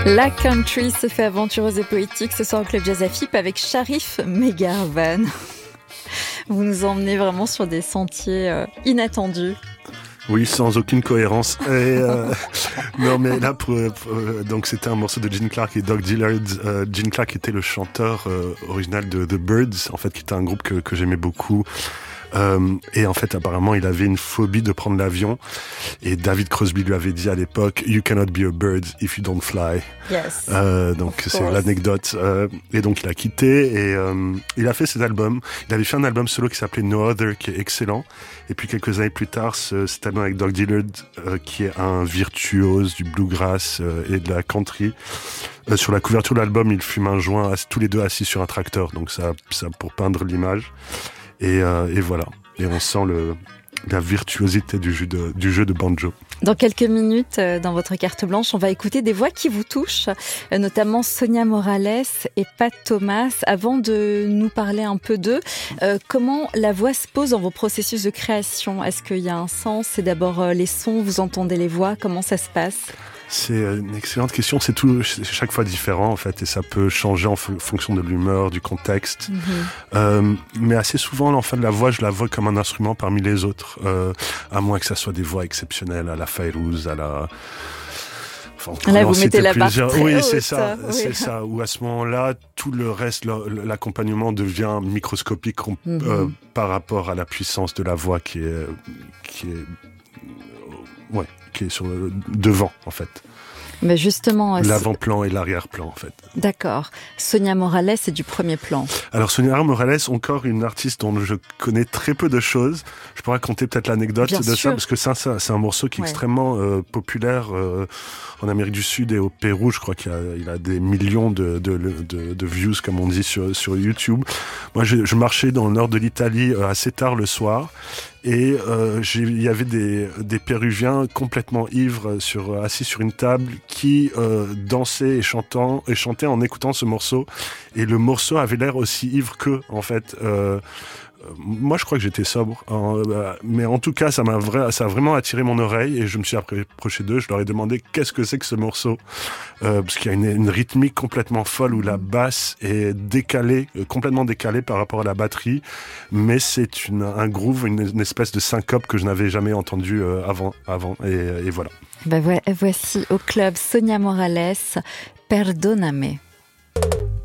La country se fait aventureuse et poétique ce soir au Club Jazz à FIP avec Sharif Megharban. Vous nous emmenez vraiment sur des sentiers inattendus. Oui, sans aucune cohérence. Non, mais là, donc c'était un morceau de Gene Clark et Doug Dillard. Gene Clark était le chanteur original de The Byrds, en fait, qui était un groupe que j'aimais beaucoup. Et en fait, apparemment, il avait une phobie de prendre l'avion. Et David Crosby lui avait dit à l'époque, "You cannot be a bird if you don't fly." Yes. Donc c'est l'anecdote. Et donc il a quitté et il a fait cet album. Il avait fait un album solo qui s'appelait No Other, qui est excellent. Et puis quelques années plus tard, cet album avec Doug Dillard, qui est un virtuose du bluegrass et de la country. Sur la couverture de l'album, ils fument un joint, tous les deux assis sur un tracteur. Donc ça pour peindre l'image. Et voilà. Et on sent la virtuosité du jeu de banjo. Dans quelques minutes, dans votre carte blanche, on va écouter des voix qui vous touchent, notamment Sonia Morales et Pat Thomas. Avant de nous parler un peu d'eux, comment la voix se pose dans vos processus de création ? Est-ce qu'il y a un sens ? C'est d'abord les sons, vous entendez les voix, comment ça se passe ? C'est une excellente question. C'est chaque fois différent en fait, et ça peut changer en fonction de l'humeur, du contexte. Mais assez souvent, l'enfant de la voix, je la vois comme un instrument parmi les autres, à moins que ça soit des voix exceptionnelles, à la Fayrouz, à la. Enfin, là, vous mettez la barre très oui, haute, c'est ça. Ou à ce moment-là, tout le reste, l'accompagnement devient microscopique par rapport à la puissance de la voix qui est sur le devant, en fait. Mais justement, l'avant-plan et l'arrière-plan, en fait. D'accord. Sonia Morales, c'est du premier plan. Alors, Sonia Morales, encore une artiste dont je connais très peu de choses. Je pourrais raconter peut-être l'anecdote de ça, parce que c'est un morceau qui est extrêmement populaire en Amérique du Sud et au Pérou. Je crois qu'il a des millions de views, comme on dit, sur YouTube. Moi, je marchais dans le nord de l'Italie assez tard le soir. Et il y avait des Péruviens complètement ivres assis sur une table qui dansaient et chantaient en écoutant ce morceau. Et le morceau avait l'air aussi ivre qu'eux, en fait. Moi, je crois que j'étais sobre, mais en tout cas, ça a vraiment attiré mon oreille et je me suis approché d'eux. Je leur ai demandé qu'est-ce que c'est que ce morceau, parce qu'il y a une rythmique complètement folle où la basse est complètement décalée par rapport à la batterie, mais c'est un groove, une espèce de syncope que je n'avais jamais entendu avant, et voilà. Voici au club Sonia Morales, Perdóname.